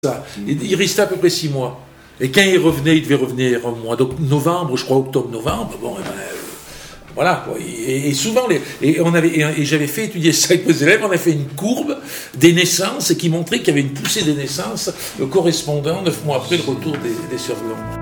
ça. Il restait à peu près 6 mois. Et quand il revenait, il devait revenir au mois de novembre, je crois octobre-novembre. Bon, voilà quoi. Et souvent, j'avais fait étudier ça avec mes élèves. On a fait une courbe des naissances qui montrait qu'il y avait une poussée des naissances correspondant 9 mois après le retour des survivants.